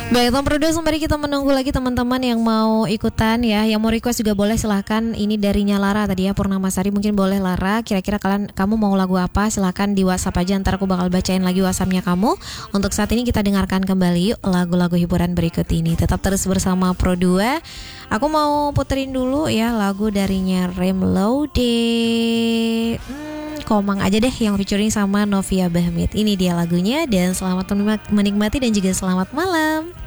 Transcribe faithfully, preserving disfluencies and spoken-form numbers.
Baik, Tom Produce, mari kita menunggu lagi teman-teman yang mau ikutan ya. Yang mau request juga boleh, silahkan. Ini darinya Lara tadi ya, Purnamasari. Mungkin boleh Lara, kira-kira kalian kamu mau lagu apa? Silahkan di WhatsApp aja, ntar aku bakal bacain lagi WhatsAppnya kamu. Untuk saat ini kita dengarkan kembali yuk lagu-lagu hiburan berikut ini. Tetap terus bersama Pro dua. Aku mau puterin dulu ya lagu darinya Remlode. Hmm, Komang aja deh yang featuring sama Novia Bahmit. Ini dia lagunya, dan selamat menikmati dan juga selamat malam.